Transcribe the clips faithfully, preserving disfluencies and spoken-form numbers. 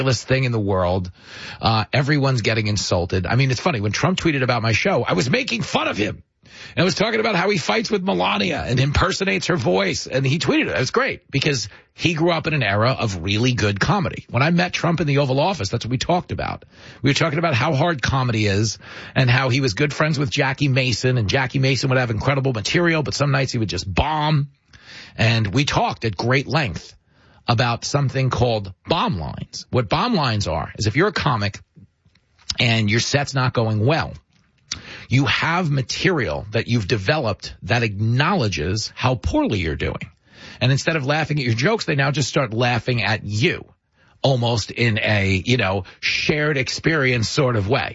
thing in the world. Uh, everyone's getting insulted. I mean, it's funny. When Trump tweeted about my show, I was making fun of him. And I was talking about how he fights with Melania and impersonates her voice. And he tweeted it. It was great because he grew up in an era of really good comedy. When I met Trump in the Oval Office, that's what we talked about. We were talking about how hard comedy is and how he was good friends with Jackie Mason. And Jackie Mason would have incredible material, but some nights he would just bomb. And we talked at great length about something called bomb lines. What bomb lines are is if you're a comic and your set's not going well, you have material that you've developed that acknowledges how poorly you're doing. And instead of laughing at your jokes, they now just start laughing at you, almost in a, you know, shared experience sort of way.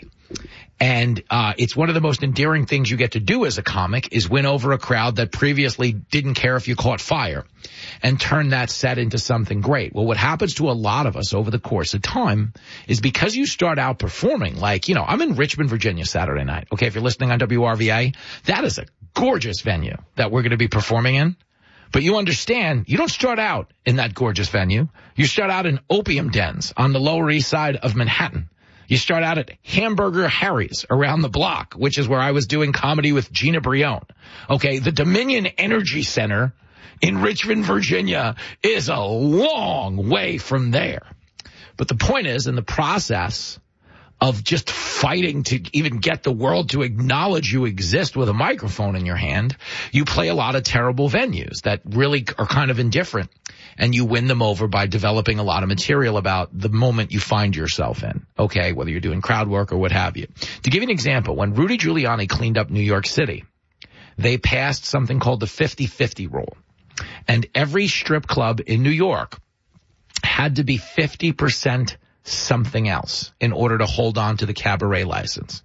And uh it's one of the most endearing things you get to do as a comic is win over a crowd that previously didn't care if you caught fire and turn that set into something great. Well, what happens to a lot of us over the course of time is because you start out performing like, you know, I'm in Richmond, Virginia Saturday night. Okay, if you're listening on W R V A, that is a gorgeous venue that we're going to be performing in. But you understand, you don't start out in that gorgeous venue. You start out in opium dens on the Lower East Side of Manhattan. You start out at Hamburger Harry's around the block, which is where I was doing comedy with Gina Brion. Okay, the Dominion Energy Center in Richmond, Virginia is a long way from there. But the point is, in the process of just fighting to even get the world to acknowledge you exist with a microphone in your hand, you play a lot of terrible venues that really are kind of indifferent. And you win them over by developing a lot of material about the moment you find yourself in, okay, whether you're doing crowd work or what have you. To give you an example, when Rudy Giuliani cleaned up New York City, they passed something called the fifty-fifty rule. And every strip club in New York had to be fifty percent something else in order to hold on to the cabaret license.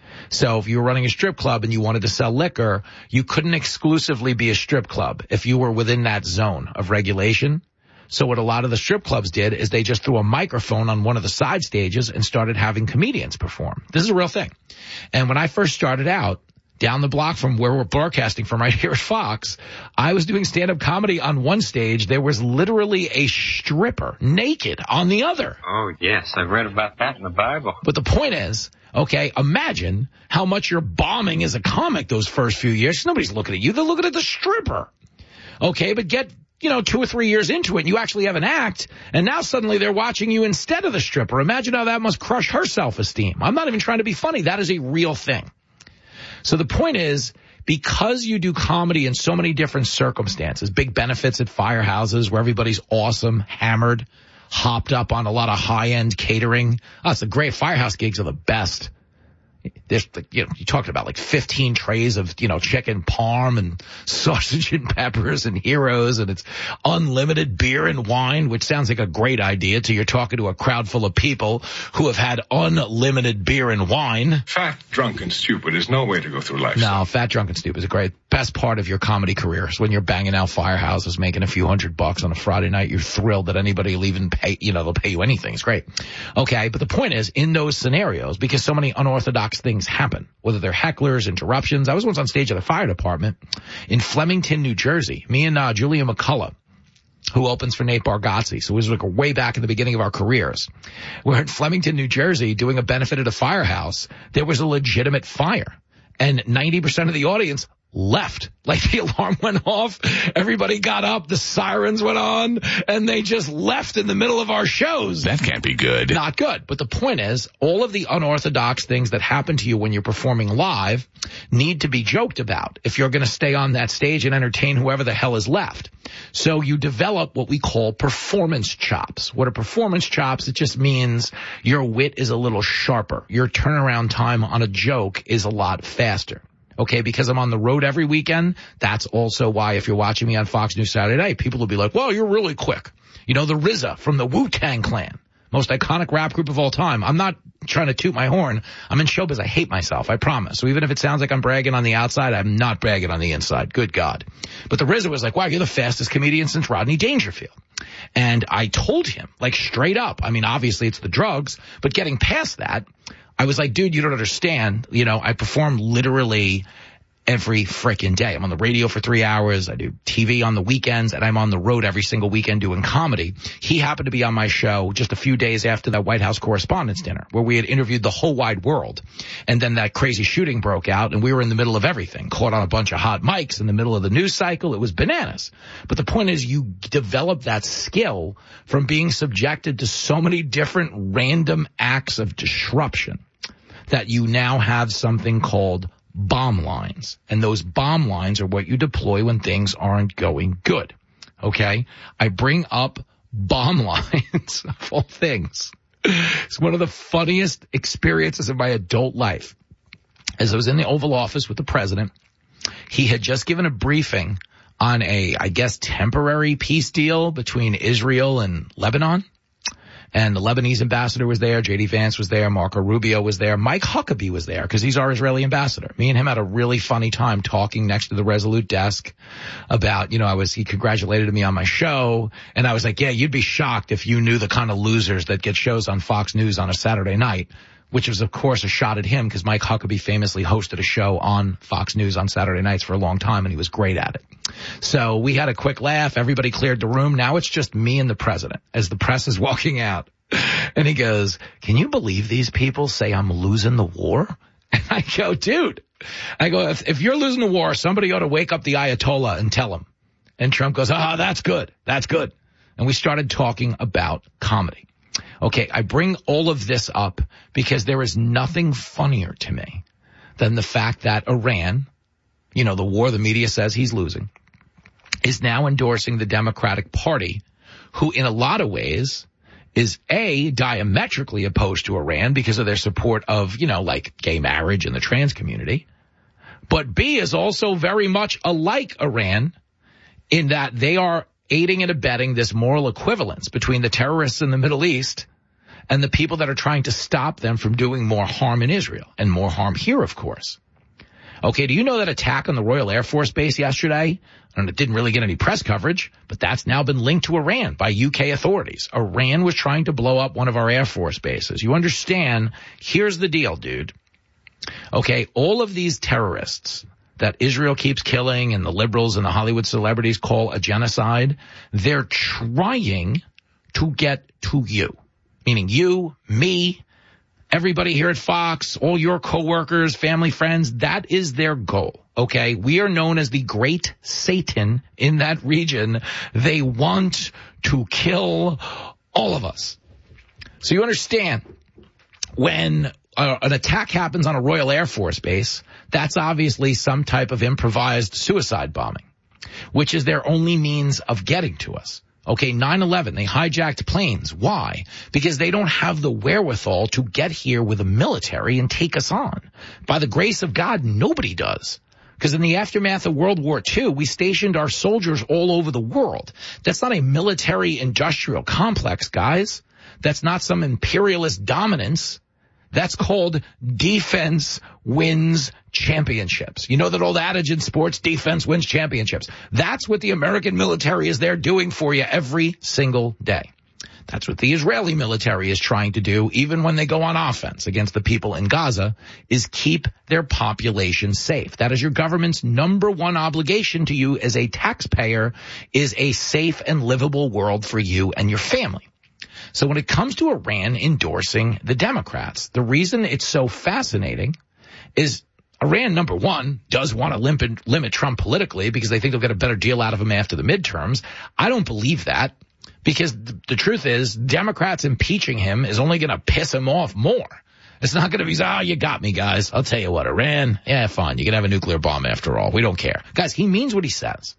So if you were running a strip club and you wanted to sell liquor, you couldn't exclusively be a strip club if you were within that zone of regulation. So what a lot of the strip clubs did is they just threw a microphone on one of the side stages and started having comedians perform. This is a real thing. And when I first started out, down the block from where we're broadcasting from right here at Fox, I was doing stand-up comedy on one stage. There was literally a stripper naked on the other. Oh, yes. I've read about that in the Bible. But the point is, okay, imagine how much you're bombing as a comic those first few years. Nobody's looking at you. They're looking at the stripper. Okay, but get, you know, two or three years into it, and you actually have an act, and now suddenly they're watching you instead of the stripper. Imagine how that must crush her self-esteem. I'm not even trying to be funny. That is a real thing. So the point is, because you do comedy in so many different circumstances, big benefits at firehouses where everybody's awesome, hammered, hopped up on a lot of high-end catering. Oh, it's the great firehouse gigs are the best. There's, you know, you talked about like fifteen trays of, you know, chicken parm and sausage and peppers and heroes, and it's unlimited beer and wine, which sounds like a great idea till you're talking to a crowd full of people who have had unlimited beer and wine. Fat, drunk, and stupid is no way to go through life. No, fat, drunk, and stupid is a great, best part of your comedy career is when you're banging out firehouses, making a few hundred bucks on a Friday night. You're thrilled that anybody will even pay, you know, they'll pay you anything. It's great. Okay, but the point is, in those scenarios, because so many unorthodox things happen, whether they're hecklers, interruptions. I was once on stage at the fire department in Flemington, New Jersey. Me and uh, Julia McCullough, who opens for Nate Bargatze. So it was like way back in the beginning of our careers. We're in Flemington, New Jersey doing a benefit at a firehouse. There was a legitimate fire, and ninety percent of the audience left. Like the alarm went off, everybody got up, the sirens went on, and they just left in the middle of our shows. That can't be good. Not good. But the point is, all of the unorthodox things that happen to you when you're performing live need to be joked about if you're going to stay on that stage and entertain whoever the hell is left. So you develop what we call performance chops. What are performance chops? It just means your wit is a little sharper. Your turnaround time on a joke is a lot faster. Okay, because I'm on the road every weekend, that's also why if you're watching me on Fox News Saturday night, people will be like, well, you're really quick. You know, the R Z A from the Wu-Tang Clan, most iconic rap group of all time. I'm not trying to toot my horn. I'm in showbiz. I hate myself, I promise. So even if it sounds like I'm bragging on the outside, I'm not bragging on the inside. Good God. But the R Z A was like, wow, you're the fastest comedian since Rodney Dangerfield. And I told him, like straight up, I mean, obviously it's the drugs, but getting past that, I was like, dude, you don't understand. You know, I perform literally every frickin' day. I'm on the radio for three hours. I do T V on the weekends, and I'm on the road every single weekend doing comedy. He happened to be on my show just a few days after that White House Correspondents' Dinner, where we had interviewed the whole wide world. And then that crazy shooting broke out, and we were in the middle of everything, caught on a bunch of hot mics in the middle of the news cycle. It was bananas. But the point is, you develop that skill from being subjected to so many different random acts of disruption that you now have something called bomb lines. And those bomb lines are what you deploy when things aren't going good. Okay? I bring up bomb lines of all things. It's one of the funniest experiences of my adult life. As I was in the Oval Office with the president, he had just given a briefing on a, I guess, temporary peace deal between Israel and Lebanon. And the Lebanese ambassador was there. J D Vance was there. Marco Rubio was there. Mike Huckabee was there because he's our Israeli ambassador. Me and him had a really funny time talking next to the Resolute desk about, you know, I was, he congratulated me on my show. And I was like, yeah, you'd be shocked if you knew the kind of losers that get shows on Fox News on a Saturday night, which was, of course, a shot at him because Mike Huckabee famously hosted a show on Fox News on Saturday nights for a long time, and he was great at it. So we had a quick laugh. Everybody cleared the room. Now it's just me and the president as the press is walking out. And he goes, can you believe these people say I'm losing the war? And I go, dude, I go, if, if you're losing the war, somebody ought to wake up the Ayatollah and tell him. And Trump goes, ah, oh, that's good. That's good. And we started talking about comedy. Okay, I bring all of this up because there is nothing funnier to me than the fact that Iran, you know, the war the media says he's losing, is now endorsing the Democratic Party, who in a lot of ways is A, diametrically opposed to Iran because of their support of, you know, like gay marriage and the trans community, but B is also very much alike Iran in that they are aiding and abetting this moral equivalence between the terrorists in the Middle East and the people that are trying to stop them from doing more harm in Israel and more harm here, of course. Okay, do you know that attack on the Royal Air Force Base yesterday? And it didn't really get any press coverage, but that's now been linked to Iran by U K authorities. Iran was trying to blow up one of our Air Force bases. You understand? Here's the deal, dude. Okay, all of these terrorists that Israel keeps killing and the liberals and the Hollywood celebrities call a genocide, they're trying to get to you, meaning you, me, everybody here at Fox, all your coworkers, family, friends. That is their goal. Okay, we are known as the Great Satan in that region. They want to kill all of us. So you understand, when uh, an attack happens on a Royal Air Force base, that's obviously some type of improvised suicide bombing, which is their only means of getting to us. Okay, nine eleven, they hijacked planes. Why? Because they don't have the wherewithal to get here with a military and take us on. By the grace of God, nobody does. Because in the aftermath of World War Two, we stationed our soldiers all over the world. That's not a military-industrial complex, guys. That's not some imperialist dominance. That's called defense wins championships. You know that old adage in sports, defense wins championships. That's what the American military is there doing for you every single day. That's what the Israeli military is trying to do, even when they go on offense against the people in Gaza, is keep their population safe. That is your government's number one obligation to you as a taxpayer, is a safe and livable world for you and your family. So when it comes to Iran endorsing the Democrats, the reason it's so fascinating is Iran, number one, does want to limit, limit Trump politically because they think they'll get a better deal out of him after the midterms. I don't believe that, because the, the truth is Democrats impeaching him is only going to piss him off more. It's not going to be, oh, you got me, guys. I'll tell you what, Iran, yeah, fine. You can have a nuclear bomb after all. We don't care. Guys, he means what he says.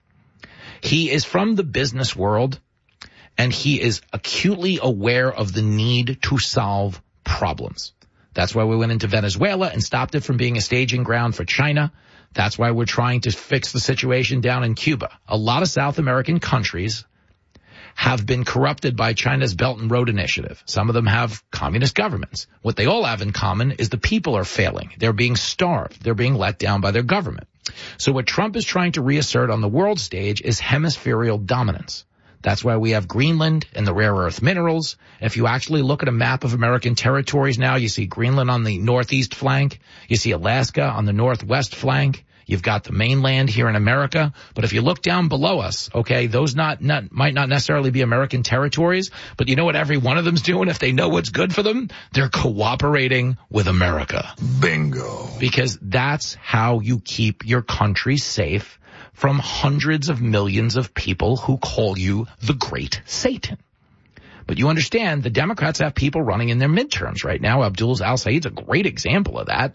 He is from the business world, and he is acutely aware of the need to solve problems. That's why we went into Venezuela and stopped it from being a staging ground for China. That's why we're trying to fix the situation down in Cuba. A lot of South American countries have been corrupted by China's Belt and Road Initiative. Some of them have communist governments. What they all have in common is the people are failing. They're being starved. They're being let down by their government. So what Trump is trying to reassert on the world stage is hemispherical dominance. That's why we have Greenland and the rare earth minerals. If you actually look at a map of American territories now, you see Greenland on the northeast flank. You see Alaska on the northwest flank. You've got the mainland here in America. But if you look down below us, okay, those not, not might not necessarily be American territories. But you know what every one of them's doing if they know what's good for them? They're cooperating with America. Bingo. Because that's how you keep your country safe from hundreds of millions of people who call you the Great Satan. But you understand the Democrats have people running in their midterms right now. Abdul al-Sayed's a great example of that,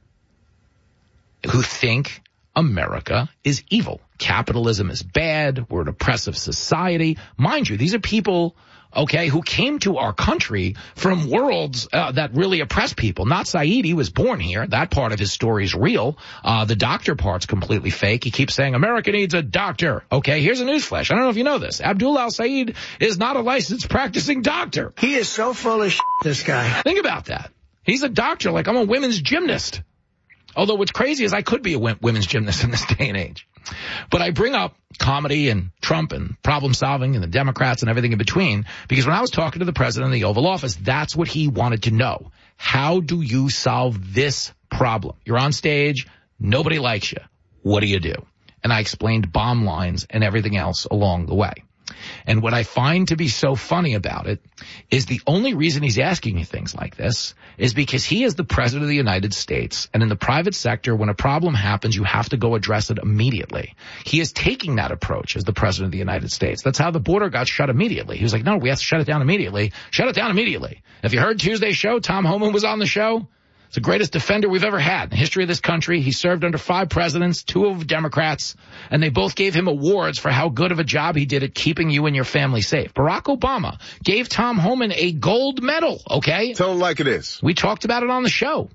who think America is evil. Capitalism is bad. We're an oppressive society. Mind you, these are people, okay, who came to our country from worlds uh, that really oppress people. Not Saeed. He was born here. That part of his story is real. Uh, the doctor part's completely fake. He keeps saying America needs a doctor. Okay, here's a newsflash. I don't know if you know this. Abdul al-Sayed is not a licensed practicing doctor. He is so full of shit, this guy. Think about that. He's a doctor like I'm a women's gymnast. Although what's crazy is I could be a women's gymnast in this day and age. But I bring up comedy and Trump and problem solving and the Democrats and everything in between because when I was talking to the president in the Oval Office, that's what he wanted to know. How do you solve this problem? You're on stage. Nobody likes you. What do you do? And I explained bomb lines and everything else along the way. And what I find to be so funny about it is the only reason he's asking me things like this is because he is the president of the United States. And in the private sector, when a problem happens, you have to go address it immediately. He is taking that approach as the president of the United States. That's how the border got shut immediately. He was like, no, we have to shut it down immediately. Shut it down immediately. If you heard Tuesday's show, Tom Homan was on the show. He's the greatest defender we've ever had in the history of this country. He served under five presidents, two of Democrats, and they both gave him awards for how good of a job he did at keeping you and your family safe. Barack Obama gave Tom Homan a gold medal, okay? Tell him like it is. We talked about it on the show.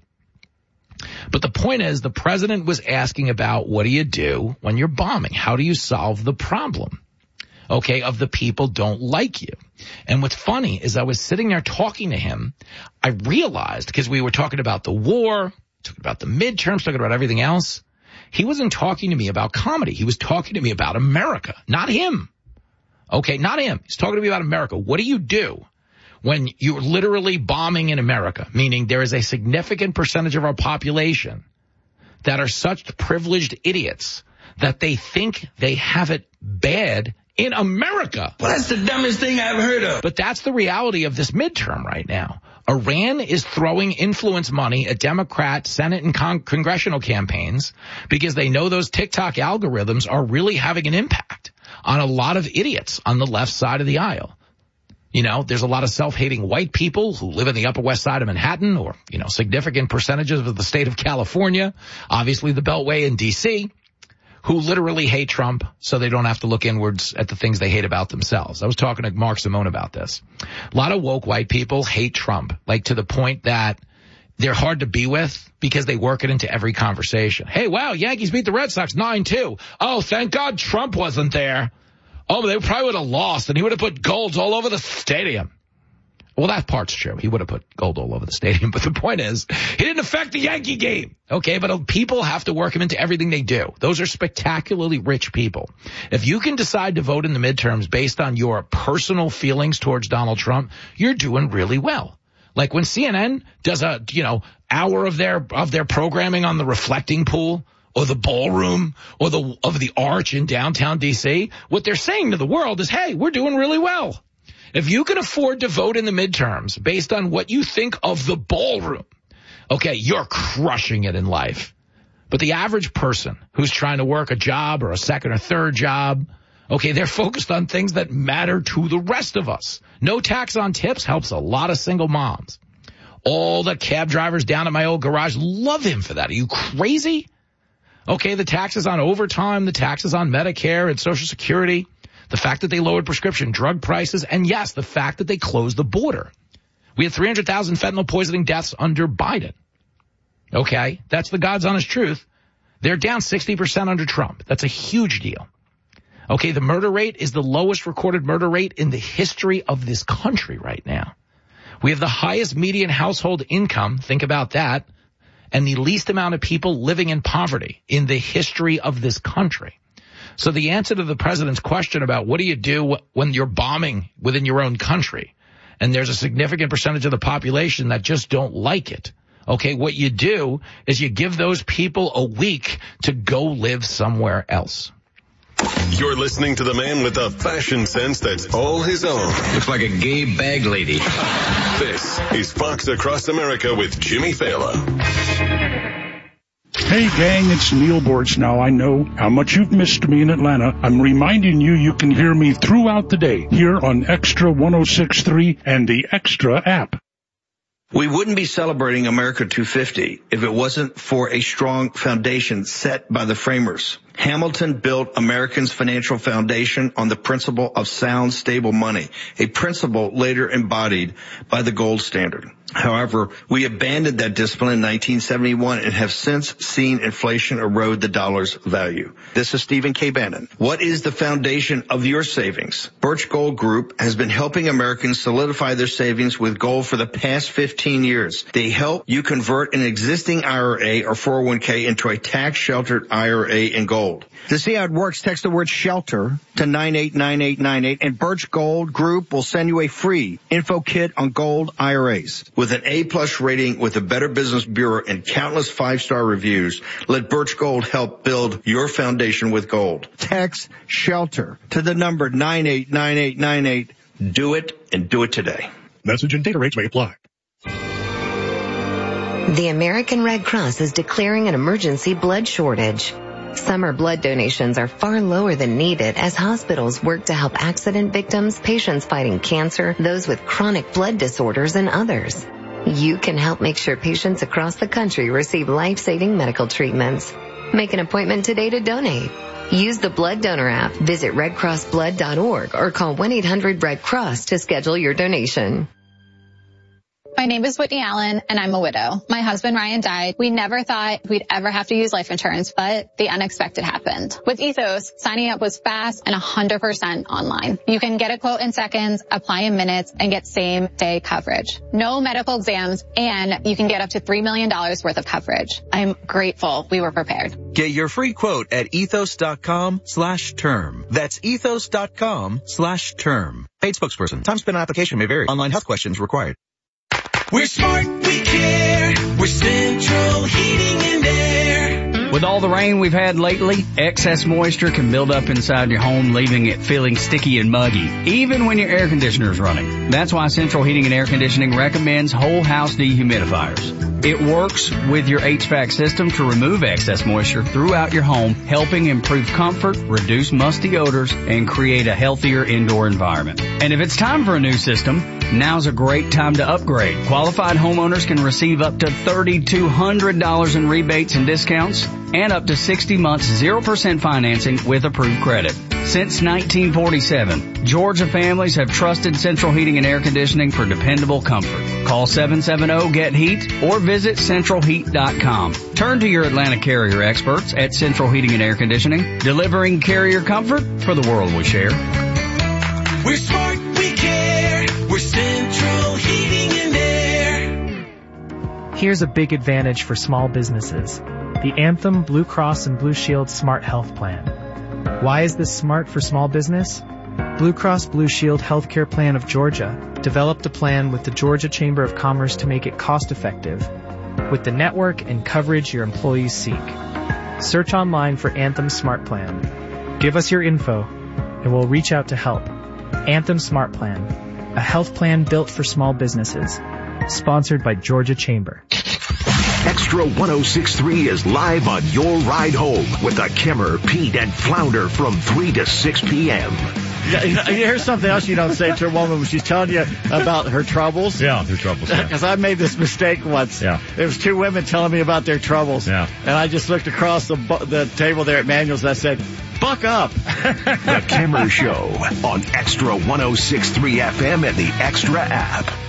But the point is, the president was asking about what do you do when you're bombing? How do you solve the problem? Okay, of the people don't like you. And what's funny is I was sitting there talking to him. I realized, because we were talking about the war, talking about the midterms, talking about everything else. He wasn't talking to me about comedy. He was talking to me about America, not him. Okay, not him. He's talking to me about America. What do you do when you're literally bombing in America? Meaning there is a significant percentage of our population that are such privileged idiots that they think they have it bad in America. Well, that's the dumbest thing I've heard of. But that's the reality of this midterm right now. Iran is throwing influence money at Democrat, Senate, and con- congressional campaigns because they know those TikTok algorithms are really having an impact on a lot of idiots on the left side of the aisle. You know, there's a lot of self-hating white people who live in the Upper West Side of Manhattan or, you know, significant percentages of the state of California, obviously the Beltway in D C, who literally hate Trump so they don't have to look inwards at the things they hate about themselves. I was talking to Mark Simone about this. A lot of woke white people hate Trump, like to the point that they're hard to be with because they work it into every conversation. Hey, wow, Yankees beat the Red Sox nine two. Oh, thank God Trump wasn't there. Oh, they probably would have lost, and he would have put golds all over the stadium. Well, that part's true. He would have put gold all over the stadium. But the point is, he didn't affect the Yankee game. Okay, but people have to work him into everything they do. Those are spectacularly rich people. If you can decide to vote in the midterms based on your personal feelings towards Donald Trump, you're doing really well. Like when C N N does a, you know, hour of their of their programming on the reflecting pool or the ballroom or the of the arch in downtown D C, what they're saying to the world is, hey, we're doing really well. If you can afford to vote in the midterms based on what you think of the ballroom, okay, you're crushing it in life. But the average person who's trying to work a job or a second or third job, okay, they're focused on things that matter to the rest of us. No tax on tips helps a lot of single moms. All the cab drivers down at my old garage love him for that. Are you crazy? Okay, the taxes on overtime, the taxes on Medicare and Social Security, the fact that they lowered prescription drug prices, and yes, the fact that they closed the border. We had three hundred thousand fentanyl poisoning deaths under Biden. Okay, that's the God's honest truth. They're down sixty percent under Trump. That's a huge deal. Okay, the murder rate is the lowest recorded murder rate in the history of this country right now. We have the highest median household income, think about that, and the least amount of people living in poverty in the history of this country. So the answer to the president's question about what do you do when you're bombing within your own country and there's a significant percentage of the population that just don't like it, Okay, what you do is you give those people a week to go live somewhere else. You're listening to the man with the fashion sense that's all his own. Looks like a gay bag lady. This is Fox Across America with Jimmy Fallon. Hey gang, it's Neil Bortz. Now I know how much you've missed me in Atlanta. I'm reminding you you can hear me throughout the day here on Extra one oh six point three and the Extra app. We wouldn't be celebrating America two fifty if it wasn't for a strong foundation set by the framers. Hamilton built Americans' financial foundation on the principle of sound, stable money, a principle later embodied by the gold standard. However, we abandoned that discipline in nineteen seventy-one and have since seen inflation erode the dollar's value. This is Stephen K. Bannon. What is the foundation of your savings? Birch Gold Group has been helping Americans solidify their savings with gold for the past fifteen years. They help you convert an existing I R A or four oh one k into a tax-sheltered I R A in gold. To see how it works, text the word shelter to nine eight nine eight nine eight, and Birch Gold Group will send you a free info kit on gold I R As. With an A-plus rating with the Better Business Bureau and countless five-star reviews, let Birch Gold help build your foundation with gold. Text shelter to the number nine eight nine eight nine eight. Do it, and do it today. Message and data rates may apply. The American Red Cross is declaring an emergency blood shortage. Summer blood donations are far lower than needed as hospitals work to help accident victims, patients fighting cancer, those with chronic blood disorders, and others. You can help make sure patients across the country receive life-saving medical treatments. Make an appointment today to donate. Use the Blood Donor app, visit red cross blood dot org, or call one eight hundred red cross to schedule your donation. My name is Whitney Allen, and I'm a widow. My husband, Ryan, died. We never thought we'd ever have to use life insurance, but the unexpected happened. With Ethos, signing up was fast and one hundred percent online. You can get a quote in seconds, apply in minutes, and get same-day coverage. No medical exams, and you can get up to three million dollars worth of coverage. I'm grateful we were prepared. Get your free quote at ethos.com slash term. That's ethos.com slash term. Paid spokesperson. Time spent on application may vary. Online health questions required. We're smart, we care. We're Central Heating and Air. With all the rain we've had lately, excess moisture can build up inside your home, leaving it feeling sticky and muggy, even when your air conditioner is running. That's why Central Heating and Air Conditioning recommends whole house dehumidifiers. It works with your H V A C system to remove excess moisture throughout your home, helping improve comfort, reduce musty odors, and create a healthier indoor environment. And if it's time for a new system, now's a great time to upgrade. Qualified homeowners can receive up to three thousand two hundred dollars in rebates and discounts and up to sixty months zero percent financing with approved credit. Since nineteen forty-seven, Georgia families have trusted Central Heating and Air Conditioning for dependable comfort. Call seven seven zero get heat or visit central heat dot com. Turn to your Atlanta carrier experts at Central Heating and Air Conditioning, delivering carrier comfort for the world we share. We're smart, we care. We're Central Heating and Air. Here's a big advantage for small businesses. The Anthem Blue Cross and Blue Shield Smart Health Plan. Why is this smart for small business? Blue Cross Blue Shield Healthcare Plan of Georgia developed a plan with the Georgia Chamber of Commerce to make it cost-effective, with the network and coverage your employees seek. Search online for Anthem Smart Plan. Give us your info, and we'll reach out to help. Anthem Smart Plan, a health plan built for small businesses. Sponsored by Georgia Chamber. Extra one oh six point three is live on your ride home with the Kimmer, Pete, and Flounder from three to six p.m. Yeah, you know, here's something else you don't say to a woman when she's telling you about her troubles. Yeah, her troubles. Because yeah. I made this mistake once. Yeah. There was two women telling me about their troubles. Yeah. And I just looked across the the table there at Manuel's and I said, buck up. The Kimmer Show on Extra one oh six point three F M and the Extra app.